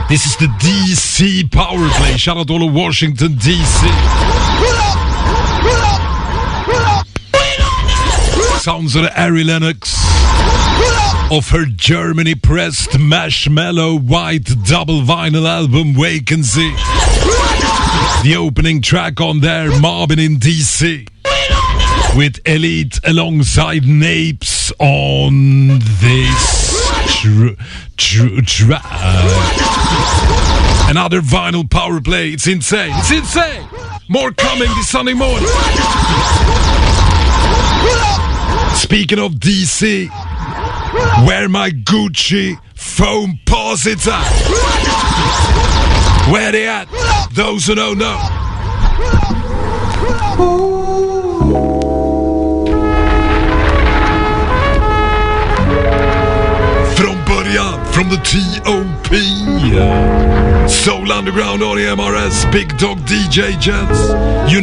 This is the DC Power Play. Shout out to all of Washington, DC. Sounds of the Ari Lennox of her Germany-pressed Marshmallow White double vinyl album Vacancy. The opening track on there, Marvin in DC, with Elite alongside Napes on this track. Another vinyl power play. It's insane. It's insane. More coming this Sunday morning. Speaking of DC, where my Gucci foam posits at? Where they at? Those who don't know. Från början, from the T.O.P. Soul Underground on the MRS, Big Dog DJ Jens.